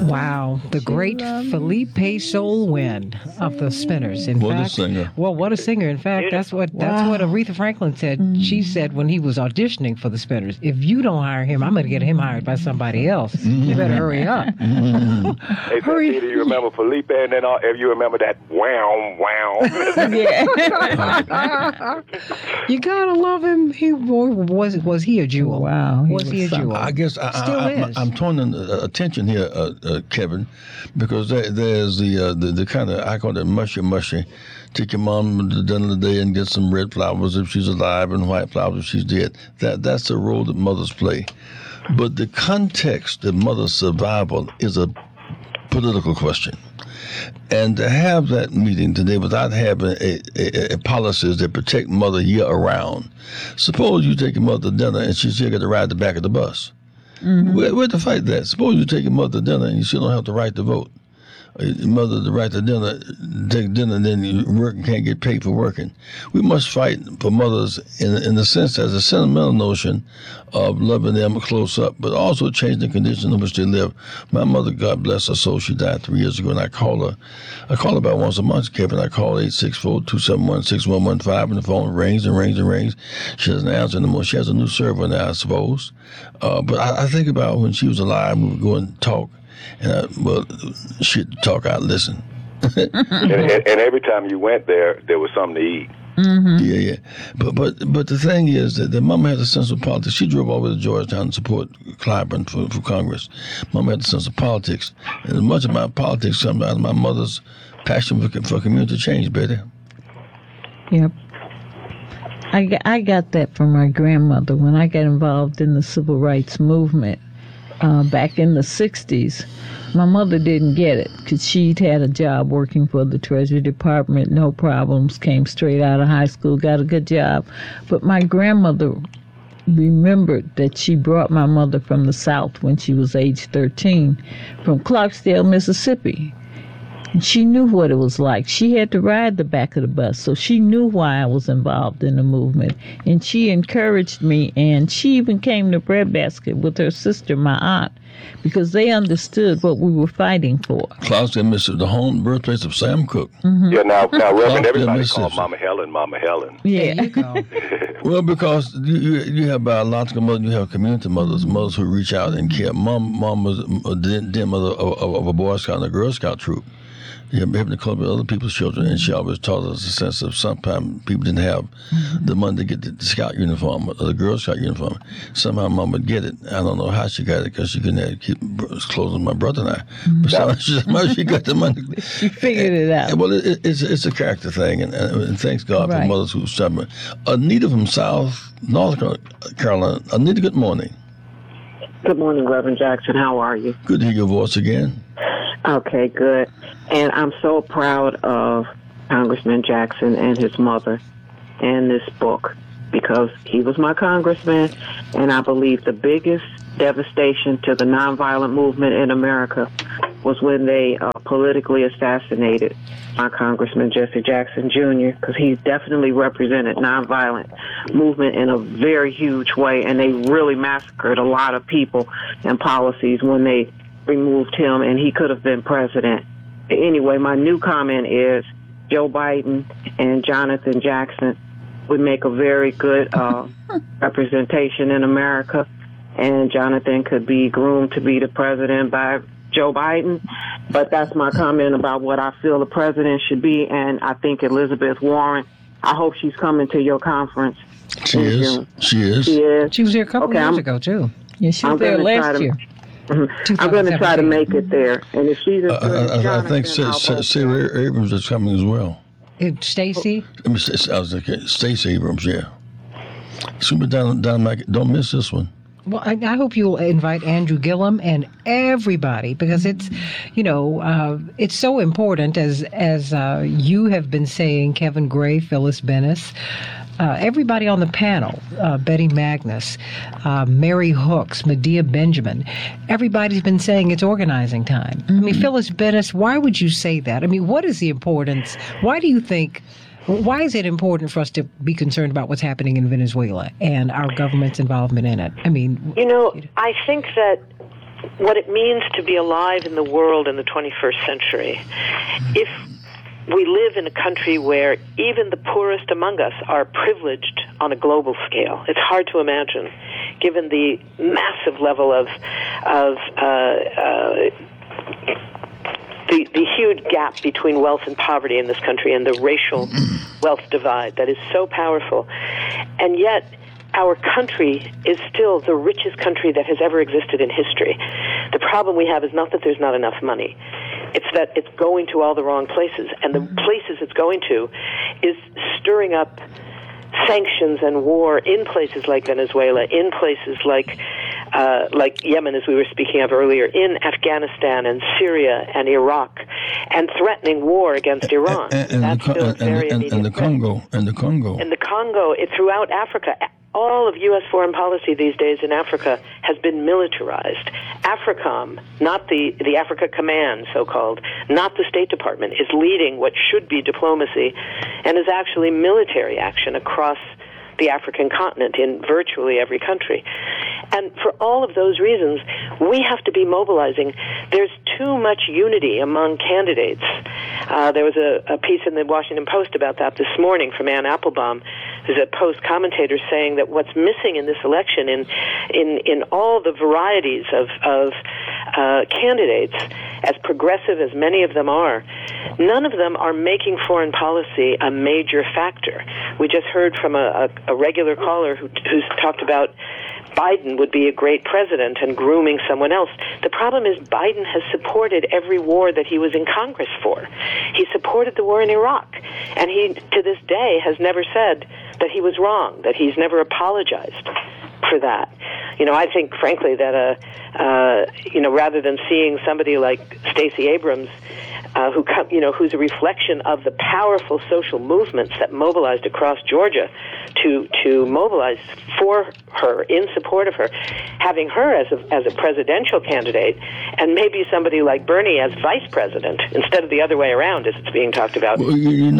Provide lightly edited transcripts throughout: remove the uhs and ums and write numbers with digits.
Wow, the great Felipe Solwyn of the Spinners. In What fact, a singer! well, what a singer! In fact, that's what Aretha Franklin said. She said when he was auditioning for the Spinners, "If you don't hire him, I'm going to get him hired by somebody else. You better hurry up." Hey, Hurry. do you remember Felipe? And then if you remember that wow. You gotta love him. He was he a jewel? Wow, was he a jewel? I guess Still is. I'm torn in attention here, Kevin, because there's the kind of, I call it mushy. Take your mom to the end of the day and get some red flowers if she's alive and white flowers if she's dead. That's the role that mothers play. But the context of mother's survival is a political question. And to have that meeting today without having a policies that protect mother year around. Suppose you take your mother to dinner and she still got to ride the back of the bus. Mm-hmm. Where to fight that? Suppose you take your mother to dinner and you still don't have the right to vote. Your mother the right to dinner, take dinner, and then you work and can't get paid for working. We must fight for mothers in the sense as a sentimental notion of loving them close up, but also changing the condition in which they live. My mother, God bless her soul, she died 3 years ago, and I call her about once a month, Kevin. I call 864-271-6115, and the phone rings and rings and rings. She doesn't answer anymore. She has a new server now, I suppose. But I think about when she was alive, we would go and talk. And she'd talk, I'd listen. and every time you went there was something to eat. Mm-hmm. Yeah. But the thing is that Mama has a sense of politics. She drove all the way to Georgetown to support Clyburn for Congress. Mama had a sense of politics. And as much of my politics comes out of my mother's passion for community change, Betty. Yep. I got that from my grandmother when I got involved in the civil rights movement. Back in the 60s, my mother didn't get it because she'd had a job working for the Treasury Department, no problems, came straight out of high school, got a good job. But my grandmother remembered that she brought my mother from the South when she was age 13 from Clarksdale, Mississippi. And she knew what it was like. She had to ride the back of the bus, so she knew why I was involved in the movement. And she encouraged me, and she even came to Breadbasket with her sister, my aunt, because they understood what we were fighting for. Clarksdale, Mississippi, the home birthplace of Sam Cooke. Mm-hmm. Yeah, now Reverend, everybody Mississippi. called Mama Helen. Yeah. There you go. Well, because you have biological mothers, you have community mothers who reach out and care. Mom was a dear mother of a Boy Scout and a Girl Scout troop. Having to club with other people's children, and she always taught us a sense of sometimes people didn't have the money to get the Scout uniform or the Girl Scout uniform. Somehow Mom would get it. I don't know how she got it because she couldn't keep clothes on my brother and I. But somehow she got the money. She figured it out. Well, it's a character thing, and thanks God for mothers who stubborn. Anita from North Carolina. Anita, good morning. Good morning, Reverend Jackson. How are you? Good to hear your voice again. Okay, good. And I'm so proud of Congressman Jackson and his mother and this book because he was my congressman, and I believe the biggest devastation to the nonviolent movement in America was when they politically assassinated my Congressman Jesse Jackson Jr. because he definitely represented nonviolent movement in a very huge way, and they really massacred a lot of people and policies when they removed him, and he could have been president. Anyway, my new comment is Joe Biden and Jonathan Jackson would make a very good representation in America, and Jonathan could be groomed to be the president by Joe Biden. But that's my comment about what I feel the president should be, and I think Elizabeth Warren, I hope she's coming to your conference. She is. She was here a couple years ago, too. Yeah, she was there last year. I'm going to try to make it there. And if she's I think Sarah Abrams is coming as well. Stacey? Stacey Abrams, yeah. Super down, don't miss this one. Well, I hope you'll invite Andrew Gillum and everybody because it's, it's so important as you have been saying, Kevin Gray, Phyllis Bennis, everybody on the panel, Betty Magnus, Mary Hooks, Medea Benjamin, everybody's been saying it's organizing time. Mm-hmm. I mean, Phyllis Bennis, why would you say that? I mean, what is the importance? Why is it important for us to be concerned about what's happening in Venezuela and our government's involvement in it? I mean... I think that what it means to be alive in the world in the 21st century. If we live in a country where even the poorest among us are privileged on a global scale. It's hard to imagine, given the massive level of the huge gap between wealth and poverty in this country and the racial wealth divide that is so powerful. And yet, our country is still the richest country that has ever existed in history. The problem we have is not that there's not enough money. It's that it's going to all the wrong places. And the places it's going to is stirring up sanctions and war in places like Venezuela, in places like Yemen, as we were speaking of earlier, in Afghanistan and Syria and Iraq, and threatening war against Iran. That's still a very immediate and the Congo. In the Congo, throughout Africa. All of U.S. foreign policy these days in Africa has been militarized. AFRICOM, not the Africa Command, so-called, not the State Department, is leading what should be diplomacy and is actually military action across the African continent in virtually every country. And for all of those reasons, we have to be mobilizing. There's too much unity among candidates. There was a piece in the Washington Post about that this morning from Ann Applebaum, who's a Post commentator, saying that what's missing in this election, in all the varieties of candidates, as progressive as many of them are, none of them are making foreign policy a major factor. We just heard from a regular caller who's talked about Biden would be a great president and grooming someone else. The problem is Biden has supported every war that he was in Congress for. He supported the war in Iraq, and he, to this day, has never said that he was wrong, that he's never apologized for that. I think, frankly, that, rather than seeing somebody like Stacey Abrams, who's a reflection of the powerful social movements that mobilized across Georgia to mobilize for her, in support of her, having her as a presidential candidate, and maybe somebody like Bernie as vice president instead of the other way around, as it's being talked about. Well, in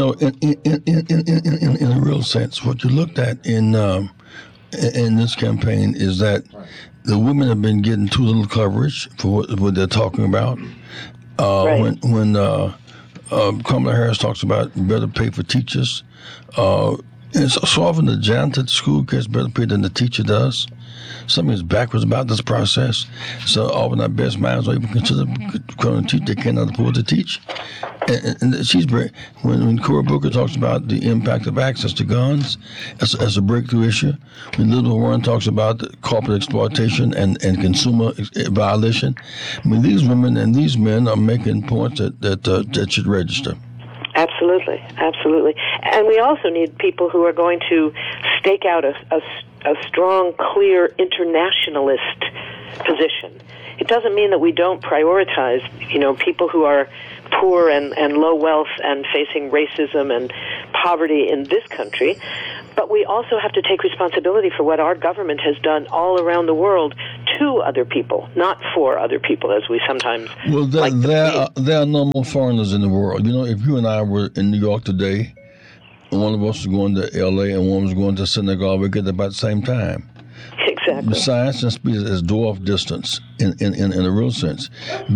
a real sense, what you looked at in this campaign is that the women have been getting too little coverage for what they're talking about. Right. When Kamala Harris talks about better pay for teachers, and so often the janitor at the school gets better pay than the teacher does. Something is backwards about this process. So often our best minds don't even consider going to teach. They cannot afford to teach. And she's very, when Cory Booker talks about the impact of access to guns as a breakthrough issue, when Elizabeth Warren talks about the corporate exploitation and consumer violation, I mean, these women and these men are making points that should register. Absolutely, absolutely. And we also need people who are going to stake out a strong, clear internationalist position. It doesn't mean that we don't prioritize, people who are poor and low wealth and facing racism and poverty in this country, but we also have to take responsibility for what our government has done all around the world to other people, not for other people, as we sometimes there are no more foreigners in the world. If you and I were in New York today, and one of us was going to L.A. and one was going to Senegal, we'd get there about the same time. Exactly. Science and speed is dwarf distance in a real sense.